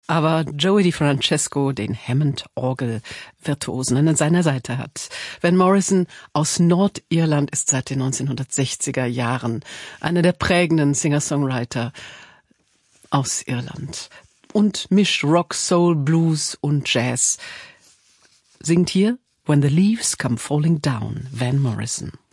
aber Joey DiFrancesco den Hammond-Orgel-Virtuosen an seiner Seite hat. Van Morrison aus Nordirland ist seit den 1960er Jahren einer der prägenden Singer-Songwriter aus Irland und mischt Rock, Soul, Blues und Jazz. Singt hier When the Leaves Come Falling Down, Van Morrison.